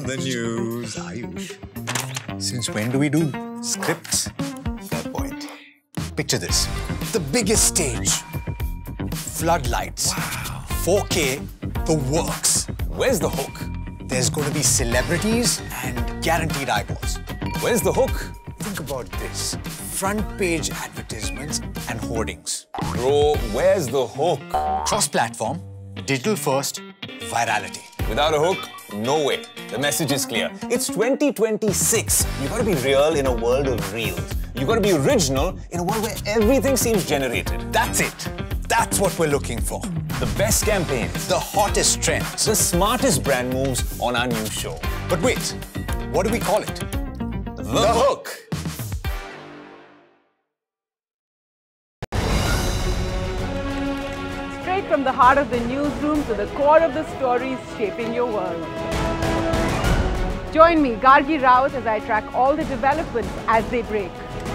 the news, Ayush. Since when do we do scripts? Fair point. Picture this. The biggest stage. Floodlights. Wow. 4K, the works. Where's the hook? There's going to be celebrities and guaranteed eyeballs. Where's the hook? Think about this. Front page advertisements and hoardings. Bro, where's the hook? Cross-platform, digital first, virality. Without a hook, no way. The message is clear. It's 2026. You gotta be real in a world of reels. You gotta be original in a world where everything seems generated. That's it. That's what we're looking for. The best campaigns, the hottest trends, the smartest brand moves on our new show. But wait, what do we call it? The Hook. Straight from the heart of the newsroom to the core of the stories shaping your world. Join me, Gargi Raut, as I track all the developments as they break.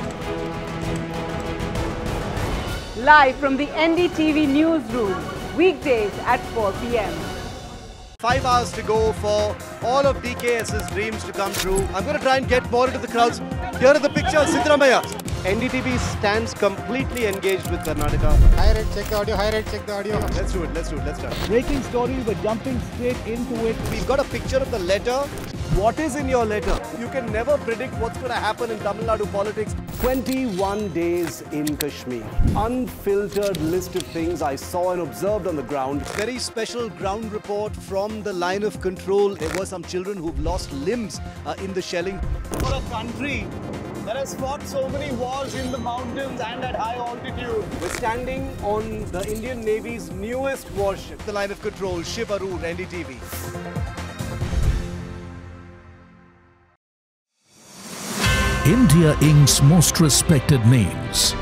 Live from the NDTV newsroom, weekdays at 4 p.m. 5 hours to go for all of DKS's dreams to come true. I'm going to try and get more into the crowds. Here are the pictures, Siddaramaiah. NDTV stands completely engaged with Karnataka. High rate, check the audio. High rate, check the audio. Let's do it. Let's start. Breaking stories, we're jumping straight into it. We've got a picture of the letter. What is in your letter? You can never predict what's going to happen in Tamil Nadu politics. 21 days in Kashmir. Unfiltered list of things I saw and observed on the ground. Very special ground report from the line of control. There were some children who've lost limbs in the shelling. For a country that has fought so many wars in the mountains and at high altitude. We're standing on the Indian Navy's newest warship, the line of control, Shiv Arur, NDTV. India Inc.'s most respected names.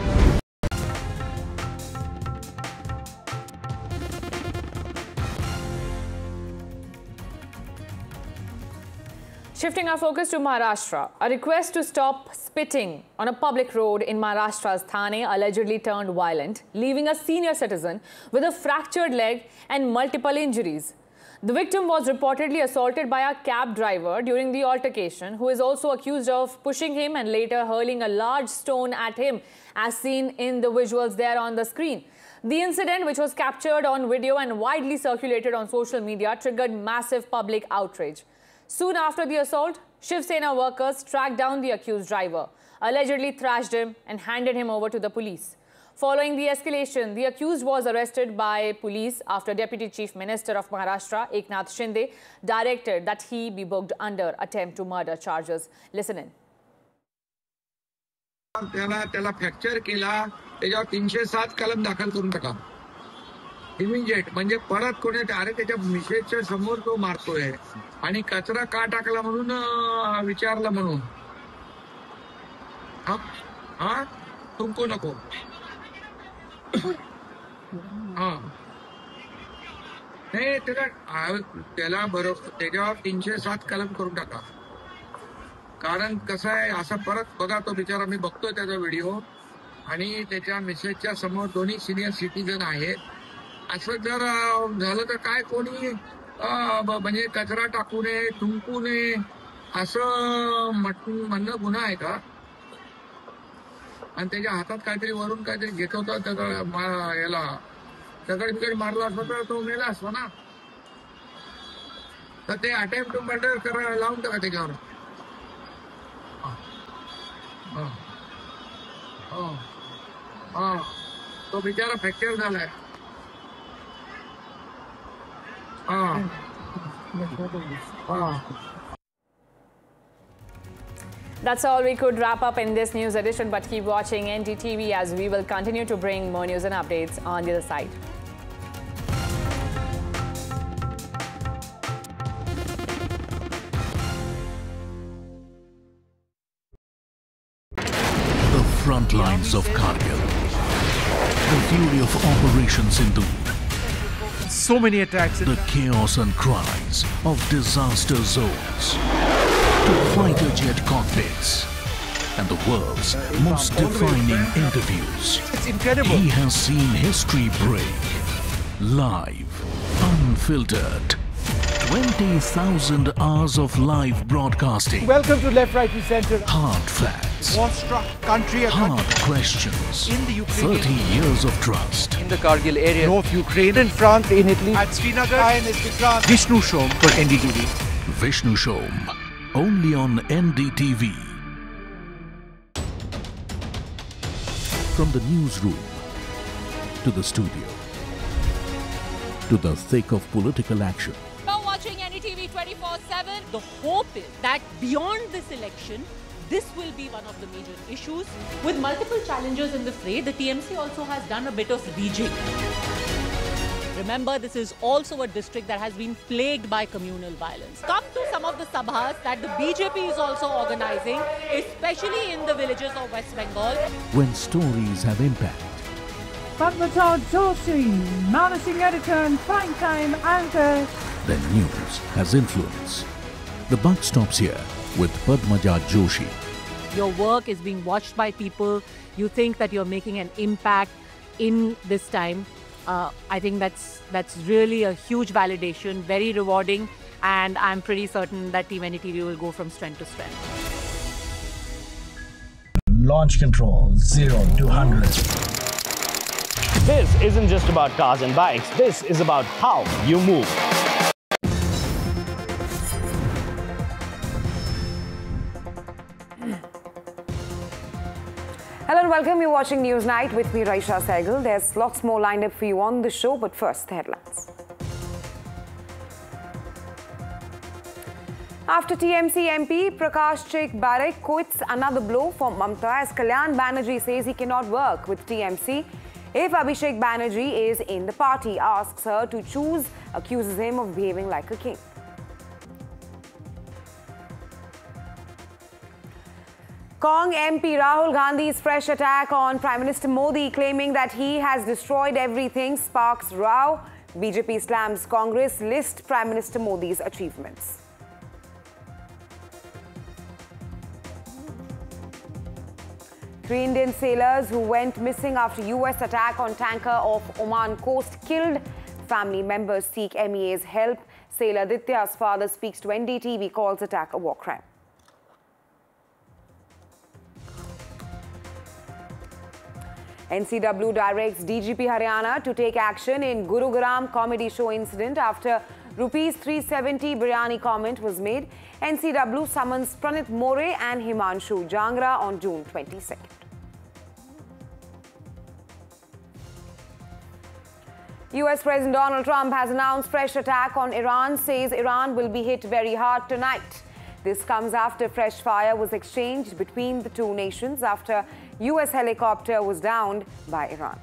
Shifting our focus to Maharashtra, a request to stop spitting on a public road in Maharashtra's Thane allegedly turned violent, leaving a senior citizen with a fractured leg and multiple injuries. The victim was reportedly assaulted by a cab driver during the altercation, who is also accused of pushing him and later hurling a large stone at him, as seen in the visuals there on the screen. The incident, which was captured on video and widely circulated on social media, triggered massive public outrage. Soon after the assault, Shiv Sena workers tracked down the accused driver, allegedly thrashed him and handed him over to the police. Following the escalation, the accused was arrested by police after Deputy Chief Minister of Maharashtra, Eknath Shinde, directed that he be booked under attempt to murder charges. Listen in. त्याला fracture केला, त्याच्यावर 307 कलम दाखल करून टाका. Immediate म्हणजे परत कोणी अरे त्याच्या मिसेसच्या समोर तो मारतोय आणि कचरा का टाकला म्हणून विचारलं म्हणून. हा तुमको नको. नाही त्याला बरोबर त्याच्यावर 307 कलम करून टाका. कारण कसं आहे, असं परत बघा तो बिचारा, मी बघतोय त्याचा व्हिडिओ, आणि त्याच्या मिसेसच्या समोर दोन्ही सिनियर सिटीजन आहेत. असं जर झालं तर काय कोणी म्हणजे कचरा टाकू नये, थुंकू नये असं म्हणणं गुन्हा आहे का? आणि त्याच्या हातात काहीतरी वरून काहीतरी घेत होता, त्याचा याला दगड बिगड मारला असता तर तो मेला असतो ना. तर ते अटेम्प्ट टू मर्डर करायला लावून टाका त्याच्यावर. तो बिचारा फ्रॅक्चर झालाय. That's all we could wrap up in this news edition, but keep watching NDTV as we will continue to bring more news and updates on the other side. The front lines of Kargil. The fury of Operation Sindhu. So many attacks. The chaos and cries of disaster zones. To fighter jet cockpits. And the world's most defining interviews. It's incredible. He has seen history break. Live. Unfiltered. 20,000 hours of live broadcasting. Welcome to Left, Right and Centre. Hard facts. War-struck country. Hard questions. In the Ukraine. 30 years of trust. In the Kargil area. North Ukraine. In France. In Italy. At Srinagar. INS Vishnu Shom for NDTV. Vishnu Shom. Only on NDTV. From the newsroom to the studio to the thick of political action. Now watching NDTV 24/7, the hope is that beyond this election, this will be one of the major issues. With multiple challengers in the fray, the TMC also has done a bit of rejigging. Remember, this is also a district that has been plagued by communal violence. Come to some of the sabhas that the BJP is also organizing, especially in the villages of West Bengal. When stories have impact. Padmaja Joshi, managing editor and prime-time anchor. Then news has influence. The buck stops here with Padmaja Joshi. Your work is being watched by people. You think that you're making an impact in this time. I think that's really a huge validation, very rewarding, and I'm pretty certain that Team NDTV will go from strength to strength. Launch control 0 to 100. This isn't just about cars and bikes. This is about how you move. Hello and welcome. You're watching Newsnight with me, Raisha Sehgal. There's lots more lined up for you on the show, but first, the headlines. After TMC MP Prakash Sheikh Barak quits, another blow for Mamta as Kalyan Banerjee says he cannot work with TMC. If Abhishek Banerjee is in the party, asks her to choose, accuses him of behaving like a king. Cong MP Rahul Gandhi's fresh attack on Prime Minister Modi, claiming that he has destroyed everything, sparks row. BJP slams Congress list Prime Minister Modi's achievements. Three Indian sailors who went missing after US attack on tanker off Oman coast killed. Family members seek MEA's help. Sailor Ditya's father speaks to NDTV, calls attack a war crime. NCW directs DGP Haryana to take action in Gurugram comedy show incident after Rs 370 biryani comment was made. NCW summons Pranit More and Himanshu Jangra on June 22nd. US President Donald Trump has announced fresh attack on Iran, says Iran will be hit very hard tonight. This comes after fresh fire was exchanged between the two nations after US helicopter was downed by Iran.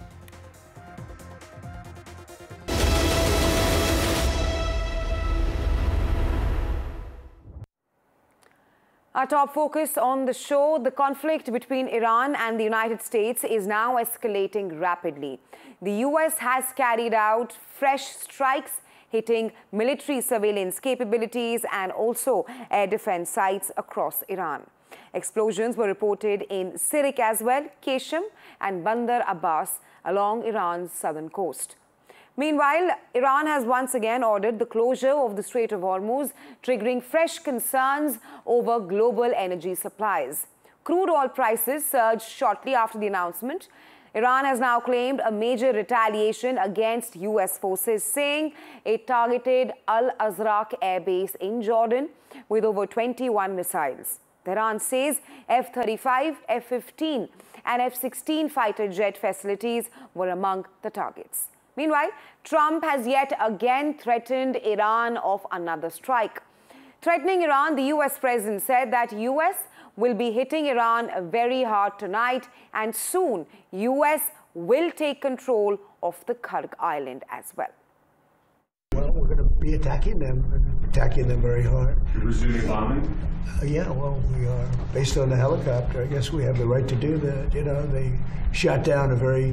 Our top focus on the show, the conflict between Iran and the United States is now escalating rapidly. The US has carried out fresh strikes hitting military surveillance capabilities and also air defense sites across Iran. Explosions were reported in Sirik as well, Keshem and Bandar Abbas along Iran's southern coast. Meanwhile, Iran has once again ordered the closure of the Strait of Hormuz, triggering fresh concerns over global energy supplies. Crude oil prices surged shortly after the announcement. Iran has now claimed a major retaliation against US forces, saying it targeted Al Azraq air base in Jordan with over 21 missiles. Tehran says F-35, F-15 and F-16 fighter jet facilities were among the targets. Meanwhile, Trump has yet again threatened Iran of another strike. Threatening Iran, the US president said that US will be hitting Iran very hard tonight and soon US will take control of the Karg Island as well. Well, we're going to be attacking them very hard. You're resuming bombing? Yeah, well, we are. Based on the helicopter, I guess we have the right to do that. You know, they shot down a very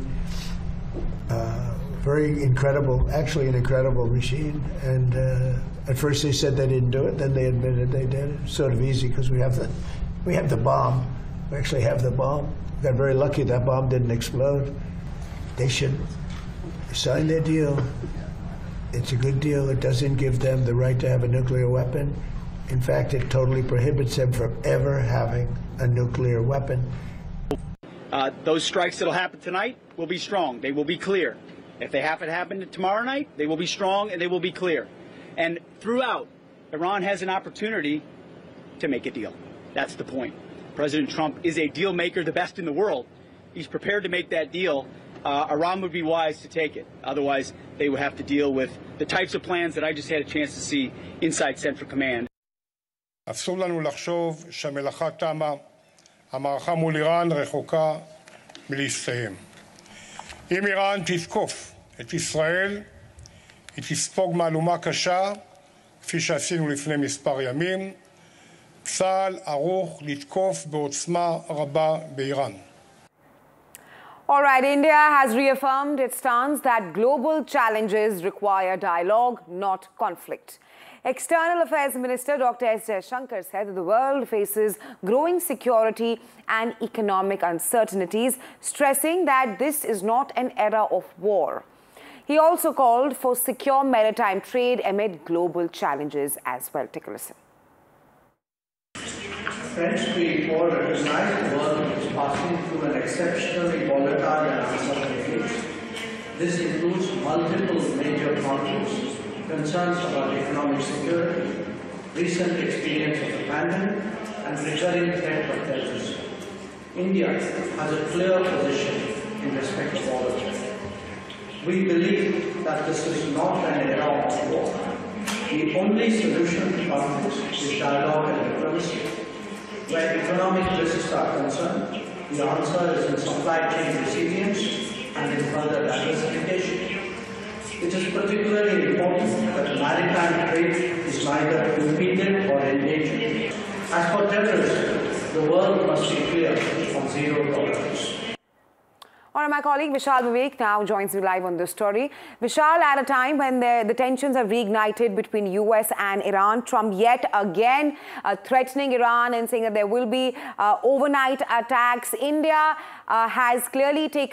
incredible, actually an incredible machine. And at first they said they didn't do it, then they admitted they did. It's sort of easy because we have the bomb. We actually have the bomb. We got very lucky that bomb didn't explode. They should sign their deal. It's a good deal. It doesn't give them the right to have a nuclear weapon. In fact, it totally prohibits them from ever having a nuclear weapon. Those strikes that'll happen tonight will be strong. They will be clear. If they happen to happen tomorrow night, they will be strong and they will be clear. And throughout, Iran has an opportunity to make a deal. That's the point. President Trump is a deal maker, the best in the world. He's prepared to make that deal. Iran would be wise to take it. Otherwise, they would have to deal with the types of plans that I just had a chance to see inside Central Command. אסור לנו לחשוב שהמלאכה תמה. המערכה מול איראן רחוקה מלהסתיים. אם איראן תתקוף את ישראל, היא תספוג מהלומה קשה, כפי שעשינו לפני מספר ימים. צה"ל ערוך לתקוף בעוצמה רבה באיראן. All right, India has reaffirmed its stance that global challenges require dialogue, not conflict. External Affairs Minister Dr. S. Jaishankar said that the world faces growing security and economic uncertainties, stressing that this is not an era of war. He also called for secure maritime trade amid global challenges as well. Take a listen. French people recognize the world is passing through an exceptionally volatile and uncertain phase. This includes multiple major conflicts, concerns about economic security, recent experience of the pandemic, and recurring threat of terrorism. India has a clear position in respect of all of them. We believe that this is not an era of war. The only solution to conflicts is dialogue and diplomacy. Where economic risks are concerned, the answer is in supply chain resilience and in further diversification. It is particularly important that maritime trade is neither impeded or endangered. As for terrorism, the world must be clear on zero tolerance. All right, my colleague Vishal Vivek now joins me live on this story. Vishal, at a time when the tensions have reignited between US and Iran, Trump yet again threatening Iran and saying that there will be overnight attacks. India has clearly taken